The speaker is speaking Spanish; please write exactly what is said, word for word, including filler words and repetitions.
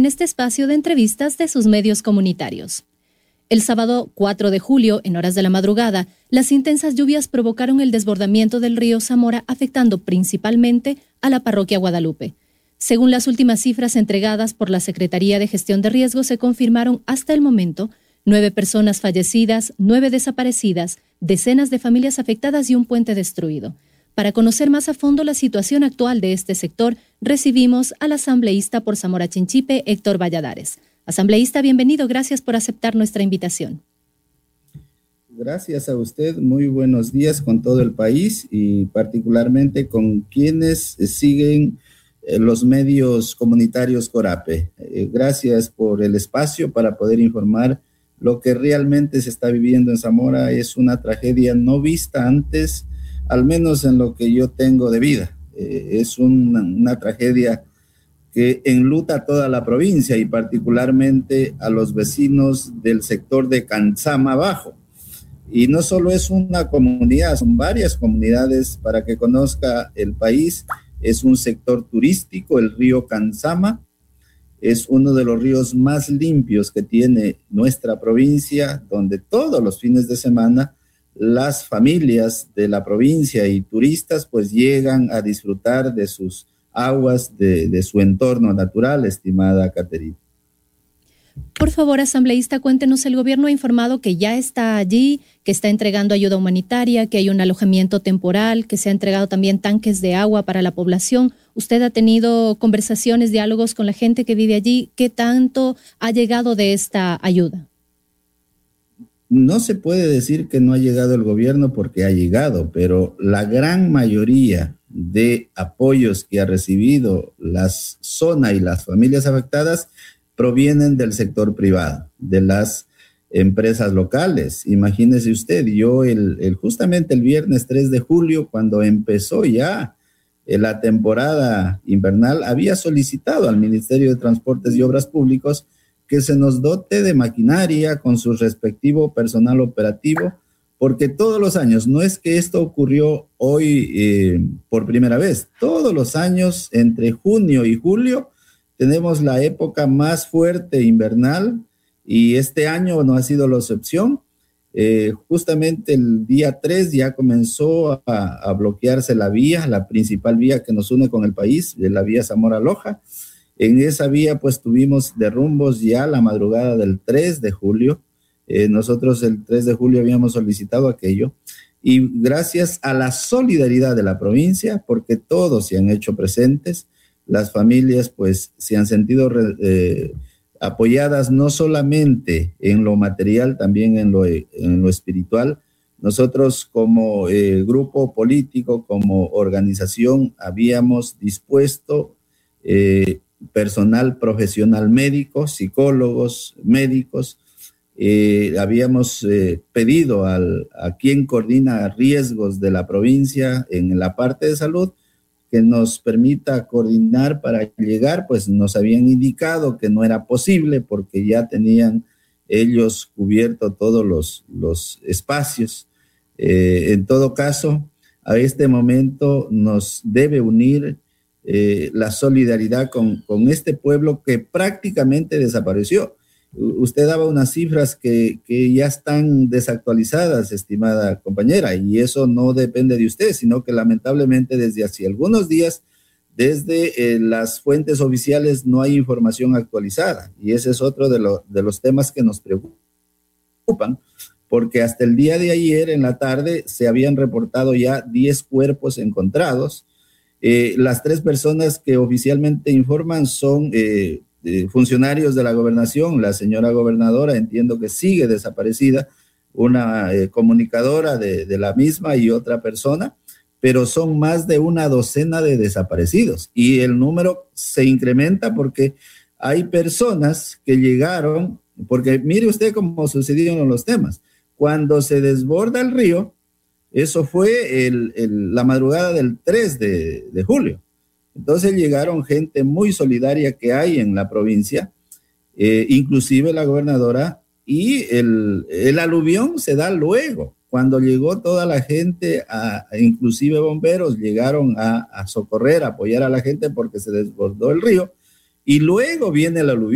en este espacio de entrevistas de sus medios comunitarios. El sábado cuatro de julio, en horas de la madrugada, las intensas lluvias provocaron el desbordamiento del río Zamora, afectando principalmente a la parroquia Guadalupe. Según las últimas cifras entregadas por la Secretaría de Gestión de Riesgos, se confirmaron hasta el momento nueve personas fallecidas, nueve desaparecidas, decenas de familias afectadas y un puente destruido. Para conocer más a fondo la situación actual de este sector, recibimos al asambleísta por Zamora Chinchipe, Héctor Valladares. Asambleísta, bienvenido, gracias por aceptar nuestra invitación. Gracias a usted, muy buenos días con todo el país y particularmente con quienes siguen los medios comunitarios Corape. Eh, gracias por el espacio para poder informar lo que realmente se está viviendo en Zamora. Es una tragedia no vista antes, al menos en lo que yo tengo de vida. Eh, es una, una tragedia que enluta a toda la provincia y particularmente a los vecinos del sector de Cantzama Bajo. Y no solo es una comunidad, son varias comunidades. Para que conozca el país, es un sector turístico. El río Cantzama es uno de los ríos más limpios que tiene nuestra provincia, donde todos los fines de semana las familias de la provincia y turistas pues llegan a disfrutar de sus aguas, de, de su entorno natural, estimada Caterina. Por favor, asambleísta, cuéntenos, el gobierno ha informado que ya está allí, que está entregando ayuda humanitaria, que hay un alojamiento temporal, que se ha entregado también tanques de agua para la población. ¿Usted ha tenido conversaciones, diálogos con la gente que vive allí? ¿Qué tanto ha llegado de esta ayuda? No se puede decir que no ha llegado el gobierno porque ha llegado, pero la gran mayoría de apoyos que ha recibido la zona y las familias afectadas provienen del sector privado, de las empresas locales. Imagínese usted, yo el, el, justamente el viernes tres de julio, cuando empezó ya la temporada invernal, había solicitado al Ministerio de Transportes y Obras Públicos que se nos dote de maquinaria con su respectivo personal operativo, porque todos los años, no es que esto ocurrió hoy eh, por primera vez, todos los años entre junio y julio tenemos la época más fuerte invernal y este año no ha sido la excepción. Eh, justamente el día tres ya comenzó a, a bloquearse la vía, la principal vía que nos une con el país, la vía Zamora-Loja. En esa vía pues tuvimos derrumbos ya la madrugada del tres de julio. Eh, nosotros el tres de julio habíamos solicitado aquello y gracias a la solidaridad de la provincia, porque todos se han hecho presentes, las familias pues se han sentido eh, apoyadas no solamente en lo material, también en lo, en lo espiritual. Nosotros como eh, grupo político, como organización, habíamos dispuesto eh, personal profesional médico, psicólogos, médicos. Eh, habíamos eh, pedido al, a quien coordina riesgos de la provincia en la parte de salud que nos permita coordinar para llegar. Pues nos habían indicado que no era posible porque ya tenían ellos cubierto todos los, los espacios. Eh, en todo caso, a este momento nos debe unir eh, la solidaridad con, con este pueblo que prácticamente desapareció. Usted daba unas cifras que, que ya están desactualizadas, estimada compañera, y eso no depende de usted, sino que lamentablemente desde hace algunos días, desde eh, las fuentes oficiales no hay información actualizada, y ese es otro de, lo, de los temas que nos preocupan, porque hasta el día de ayer en la tarde se habían reportado ya diez cuerpos encontrados. Eh, las tres personas que oficialmente informan son eh, funcionarios de la gobernación. La señora gobernadora entiendo que sigue desaparecida, una eh, comunicadora de, de la misma y otra persona, pero son más de una docena de desaparecidos y el número se incrementa porque hay personas que llegaron, porque mire usted cómo sucedieron los temas. Cuando se desborda el río, eso fue el, el, la madrugada del tres de, de julio. Entonces llegaron gente muy solidaria que hay en la provincia, eh, inclusive la gobernadora, y el, el aluvión se da luego. Cuando llegó toda la gente, a, inclusive bomberos, llegaron a, a socorrer, a apoyar a la gente porque se desbordó el río, y luego viene el aluvión.